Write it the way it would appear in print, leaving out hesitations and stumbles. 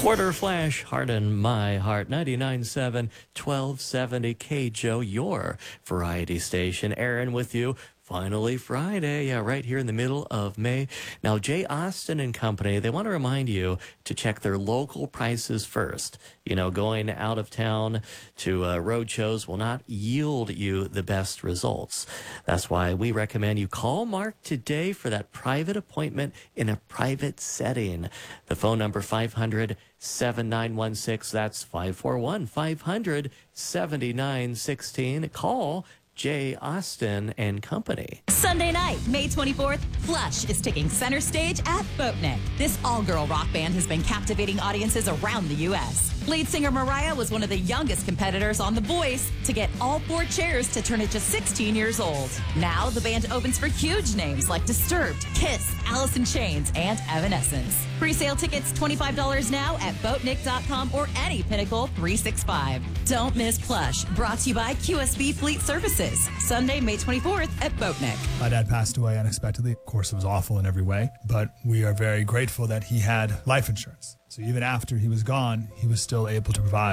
Quarter Flash, Heart in My Heart, 99.7, 1270 KJO, your variety station. Aaron with you. Finally Friday, right here in the middle of May. Now, Jay Austen and Company, they want to remind you to check their local prices first. You know, going out of town to road shows will not yield you the best results. That's why we recommend you call Mark today for that private appointment in a private setting. The phone number 500-7916. That's 541-500-7916. Call Jay Austen and Company. Sunday night, May 24th, Flush is taking center stage at Boatneck. This all-girl rock band has been captivating audiences around the U.S. Lead singer Mariah was one of the youngest competitors on The Voice to get all 4 chairs to turn at just 16 years old. Now the band opens for huge names like Disturbed, Kiss, Alice in Chains, and Evanescence. Pre-sale tickets $25 now at Boatneck.com or any Pinnacle 365. Don't miss Plush, brought to you by QSB Fleet Services. Sunday, May 24th at Boatneck. My dad passed away unexpectedly. Of course, it was awful in every way, but we are very grateful that he had life insurance. So even after he was gone, he was still able to provide